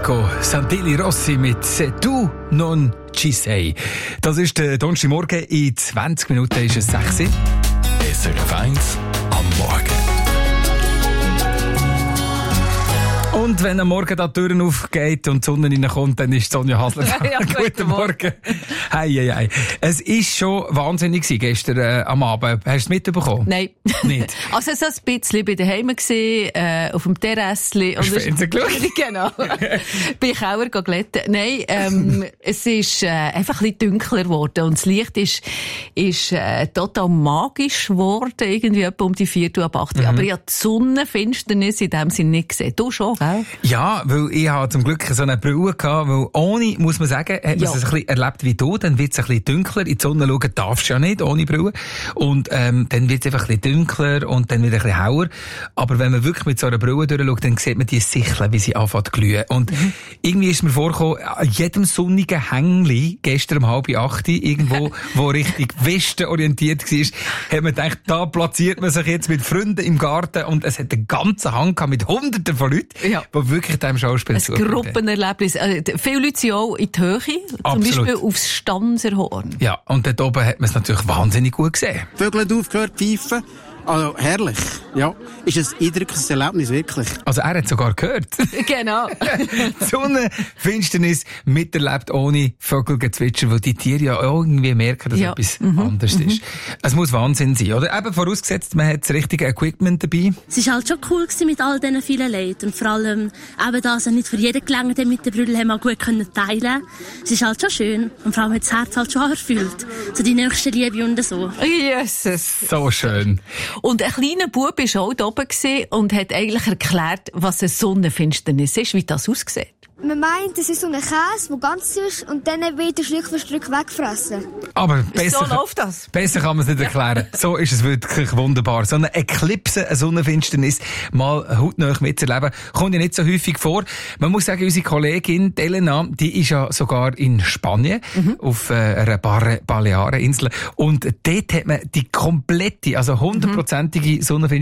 Marco Santilli Rossi mit «Se tu non ci sei». Das ist der Donnerstagmorgen. In 20 Minuten ist es 6 Uhr. SRF 1 am Morgen. Und wenn am Morgen die Türen aufgeht und die Sonne reinkommt, dann ist Sonja Hasler da. Ja, Guten Morgen. Hey. Es war schon wahnsinnig gestern am Abend. Hast du es mitbekommen? Nein. Nicht? Also so ein bisschen bei daheim gewesen, auf dem Terrassli. Hast du Fernsehen geschaut? Genau. Bin ich auch glätten. Nein, es ist einfach ein bisschen dunkler geworden und das Licht ist total magisch geworden, irgendwie etwa um die 4 Uhr ab 8 Uhr. Aber ich habe die Sonnenfinsternis in dem Sinne nicht gesehen. Du schon, gell? Ja, weil ich habe zum Glück so eine Brille gehabt, weil ohne, muss man sagen, hat man es ein bisschen erlebt wie du, dann wird es ein bisschen dunkler, in die Sonne schauen darfst du ja nicht, ohne Brille. Und dann wird es einfach ein bisschen dunkler und dann wieder ein bisschen hauer. Aber wenn man wirklich mit so einer Brille durchschaut, dann sieht man die Sicheln, wie sie anfangen zu glühen. Und irgendwie ist mir vorgekommen, an jedem sonnigen Hängli, gestern um 7:30, irgendwo, wo Richtung Westen orientiert war, hat man gedacht, da platziert man sich jetzt mit Freunden im Garten und es hat einen ganzen Hang gehabt mit Hunderten von Leuten, die wirklich diesem Schauspiel zuhören. Ein Gruppenerlebnis. Viele Leute sind auch in die Höhe, zum Beispiel aufs Stanserhorn. Ja, und dort oben hat man es natürlich wahnsinnig gut gesehen. Vögel haben aufgehört zu pfeifen. Also, herrlich. Ja, ist ein eindrückliches Erlebnis, wirklich. Also, er hat sogar gehört. Genau. Die Sonnenfinsternis miterlebt ohne Vögelgezwitscher, weil die Tiere ja irgendwie merken, dass etwas anders ist. Es muss Wahnsinn sein, oder? Eben vorausgesetzt, man hat das richtige Equipment dabei. Es war halt schon cool mit all diesen vielen Leuten. Und vor allem eben das, nicht für jeden gelangen, der mit der Brille haben wir gut teilen können. Es ist halt schon schön. Und vor allem hat das Herz halt schon erfüllt. So die nächste Liebe und so. Jesus. So schön. Und ein kleiner Bub war auch da oben und hat eigentlich erklärt, was eine Sonnenfinsternis ist, wie das aussieht. Man meint, es ist so ein Käse, der ganz ist und dann wird er Stück für Stück weggefressen. Aber besser, so läuft das. Besser kann man es nicht erklären. So ist es wirklich wunderbar. So eine Eclipse, eine Sonnenfinsternis, mal hautnah mitzuerleben, kommt ja nicht so häufig vor. Man muss sagen, unsere Kollegin Elena, die ist ja sogar in Spanien, auf einer Baleareninsel. Und dort hat man die komplette, also 100%ige Sonnenfinsternis